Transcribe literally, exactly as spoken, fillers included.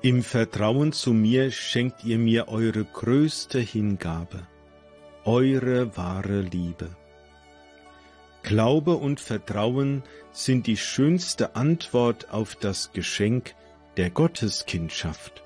Im Vertrauen zu mir schenkt ihr mir eure größte Hingabe, eure wahre Liebe. Glaube und Vertrauen sind die schönste Antwort auf das Geschenk der Gotteskindschaft.